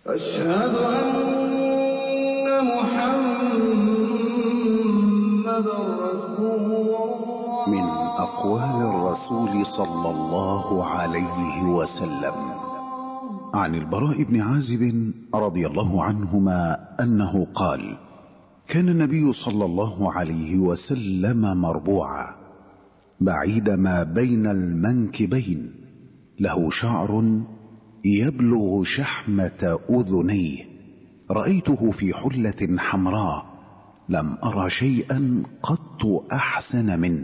أشهد أن محمد رسول الله. من أقوال الرسول صلى الله عليه وسلم عن البراء بن عازب رضي الله عنهما أنه قال: كان النبي صلى الله عليه وسلم مربوعا بعيد ما بين المنكبين، له شعر يبلغ شحمة أذنيه، رأيته في حلة حمراء، لم أرى شيئا قط أحسن منه.